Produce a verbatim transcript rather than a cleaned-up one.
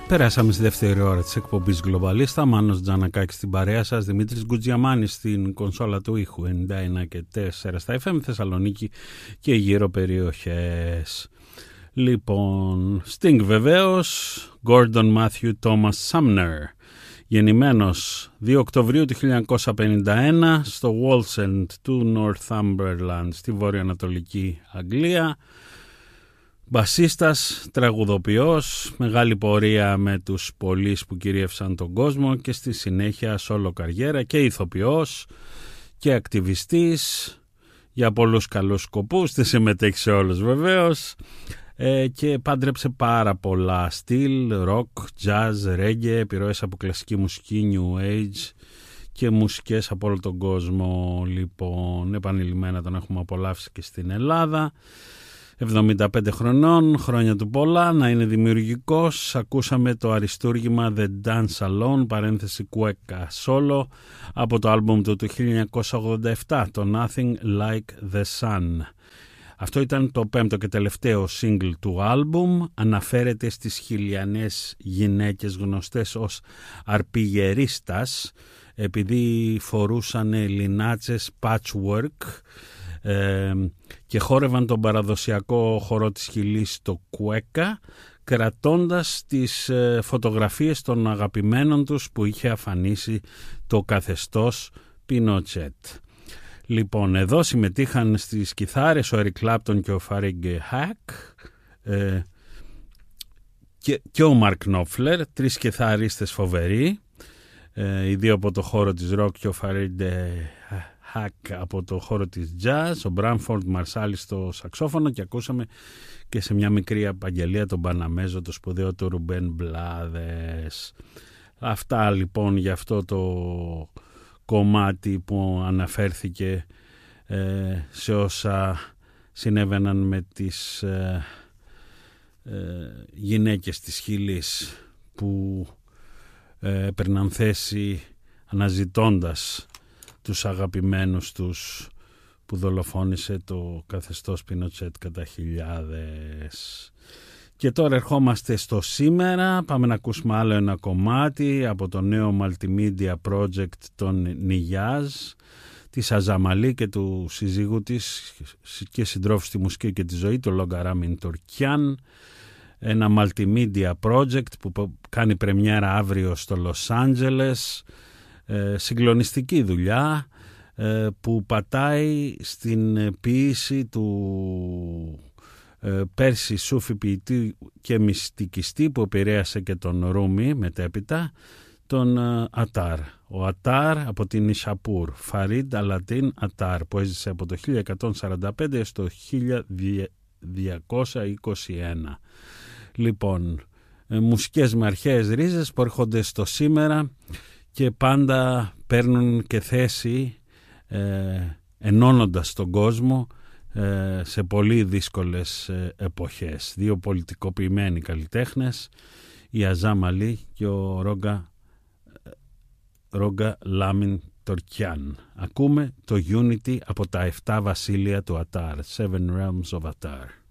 Περάσαμε στη δεύτερη ώρα της εκπομπής Γκλοβαλίστα. Μάνος Τζανακάκης στην παρέα σας, Δημήτρης Γκουτζιαμάνης στην κονσόλα του ήχου, ενενήντα ένα και τέσσερα στα εφ εμ, Θεσσαλονίκη και γύρω περιοχές. Λοιπόν, Sting βεβαίως, Gordon Matthew Thomas Sumner, γεννημένος δύο Οκτωβρίου του χίλια εννιακόσια πενήντα ένα στο Wallsend του Northumberland στη βορειοανατολική Αγγλία. Μπασίστας, τραγουδοποιός, μεγάλη πορεία με τους πολλείς που κυρίευσαν τον κόσμο και στη συνέχεια σόλο καριέρα, και ηθοποιός και ακτιβιστής για πολλούς καλούς σκοπούς, δεν συμμετέχει σε όλους βεβαίως, ε, και πάντρεψε πάρα πολλά στυλ, rock, jazz, reggae, επιρροές από κλασική μουσική, new age και μουσικές από όλο τον κόσμο. Λοιπόν, επανειλημμένα τον έχουμε απολαύσει και στην Ελλάδα. εβδομήντα πέντε χρονών, χρόνια του πολλά, να είναι δημιουργικός. Ακούσαμε το αριστούργημα The Dance Alone, παρένθεση Cueca Solo, από το άλμπουμ του του χίλια εννιακόσια ογδόντα επτά, το Nothing Like the Sun. Αυτό ήταν το πέμπτο και τελευταίο single του άλμπουμ. Αναφέρεται στις χιλιανές γυναίκες γνωστές ως αρπιγερίστας, επειδή φορούσαν λινάτσες patchwork Ε, και χόρευαν τον παραδοσιακό χορό της χιλής, το κουέκα, κρατώντας τις ε, φωτογραφίες των αγαπημένων τους που είχε αφανίσει το καθεστώς Πινότσετ. Λοιπόν, εδώ συμμετείχαν στις κιθάρες ο Eric Clapton και ο Farrell Hack, ε, και, και ο Mark Knopfler, τρεις κιθαρίστες φοβεροί, ε, οι δύο από το χώρο της rock και ο Farrell Hack από το χώρο της jazz, ο Bramford Marsalis στο σαξόφωνο, και ακούσαμε και σε μια μικρή απαγγελία τον Παναμέζο, το σπουδαίο του Ρουμπέν Μπλάδες. Αυτά λοιπόν για αυτό το κομμάτι που αναφέρθηκε ε, σε όσα συνέβαιναν με τις ε, ε, γυναίκες της Χιλής που ε, έπαιρναν θέση αναζητώντας τους αγαπημένους τους που δολοφόνησε το καθεστώς Πινότσετ κατά χιλιάδες. Και τώρα ερχόμαστε στο σήμερα. Πάμε να ακούσουμε άλλο ένα κομμάτι από το νέο multimedia project των Νιγιάζ, της Αζαμαλή και του σύζυγου της και συντρόφου στη μουσική και τη ζωή, το Λογκαράμιν Τορκιάν. Ένα multimedia project που κάνει πρεμιέρα αύριο στο Λος Άντζελες. Ε, συγκλονιστική δουλειά ε, που πατάει στην ποίηση του ε, Πέρση Σούφι ποιητή και μυστικιστή που επηρέασε και τον Ρούμι μετέπειτα, τον ε, Ατάρ. Ο Ατάρ από την Ισαπούρ, Φαρίντ Αλατίν Ατάρ, που έζησε από το χίλια εκατόν σαράντα πέντε έως το χίλια διακόσια είκοσι ένα. Λοιπόν, ε, μουσικές με αρχαίες ρίζες που έρχονται στο σήμερα και πάντα παίρνουν και θέση ε, ενώνοντας τον κόσμο ε, σε πολύ δύσκολες ε, εποχές. Δύο πολιτικοποιημένοι καλλιτέχνες, η Αζάμαλη και ο Ρόγκα, Ρόγκα Λάμιν Τορκιάν. Ακούμε το Unity από τα εφτά βασίλεια του Ατάρ, Seven Realms of Atar.